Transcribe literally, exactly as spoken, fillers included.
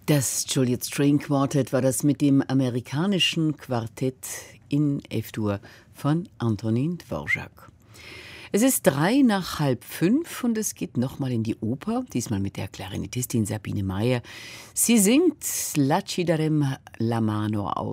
Das Juliet String Quartet war das mit dem amerikanischen Quartett in F-Dur von Antonin Dvorak. Es ist drei nach halb fünf und es geht nochmal in die Oper, diesmal mit der Klarinettistin Sabine Meyer. Sie singt La ci darem la mano aus